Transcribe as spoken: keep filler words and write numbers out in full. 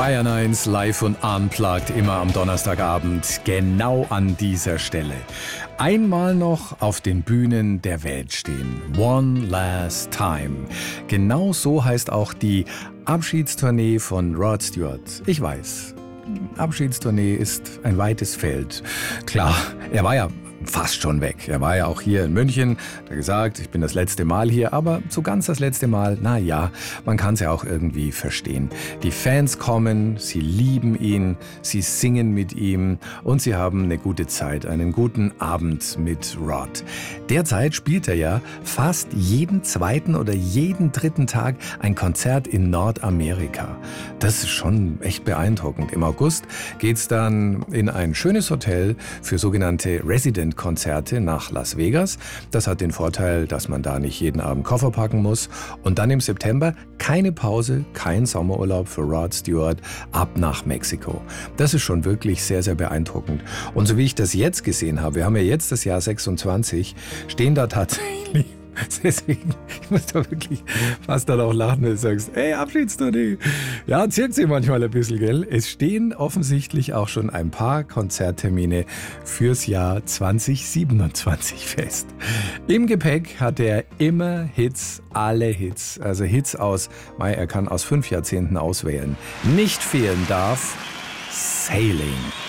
Bayern eins live und unplugged immer am Donnerstagabend, genau an dieser Stelle. Einmal noch auf den Bühnen der Welt stehen. One last time. Genau so heißt auch die Abschiedstournee von Rod Stewart. Ich weiß, Abschiedstournee ist ein weites Feld. Klar, er war ja fast schon weg. Er war ja auch hier in München, hat gesagt, ich bin das letzte Mal hier, aber so ganz das letzte Mal, na ja, man kann es ja auch irgendwie verstehen. Die Fans kommen, sie lieben ihn, sie singen mit ihm und sie haben eine gute Zeit, einen guten Abend mit Rod. Derzeit spielt er ja fast jeden zweiten oder jeden dritten Tag ein Konzert in Nordamerika. Das ist schon echt beeindruckend. Im August geht's dann in ein schönes Hotel für sogenannte Resident Konzerte nach Las Vegas. Das hat den Vorteil, dass man da nicht jeden Abend Koffer packen muss. Und dann im September keine Pause, kein Sommerurlaub für Rod Stewart, ab nach Mexiko. Das ist schon wirklich sehr, sehr beeindruckend. Und so wie ich das jetzt gesehen habe, wir haben ja jetzt das Jahr sechsundzwanzig, stehen da tatsächlich deswegen, ich muss da wirklich fast dann auch lachen, wenn du sagst, ey, Abschiedstournee. Ja, zirkt sie manchmal ein bisschen, gell? Es stehen offensichtlich auch schon ein paar Konzerttermine fürs Jahr zweitausendsiebenundzwanzig fest. Im Gepäck hat er immer Hits, alle Hits. Also Hits aus, er kann aus fünf Jahrzehnten auswählen. Nicht fehlen darf Sailing.